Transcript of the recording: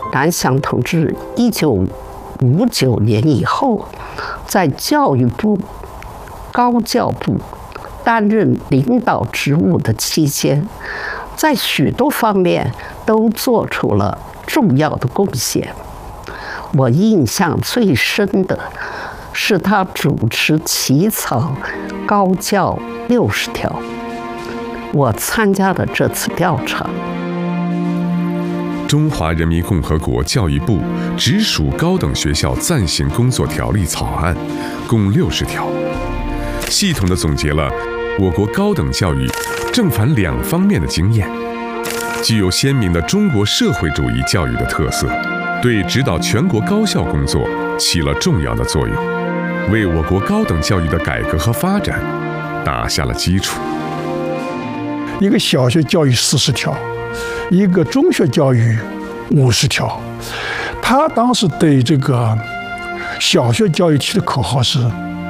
南翔同志1959年以后，在教育部、高教部担任领导职务的期间，在许多方面都做出了重要的贡献。我印象最深的是他主持起草高教60条。我参加了这次调查。 中华人民共和国教育部直属高等学校暂行工作条例草案共60条，系统地总结了我国高等教育正反两方面的经验，具有鲜明的中国社会主义教育的特色，对指导全国高校工作起了重要的作用，为我国高等教育的改革和发展打下了基础。 一个小学教育40条，一个中学教育50条。他当时对这个小学教育提的口号是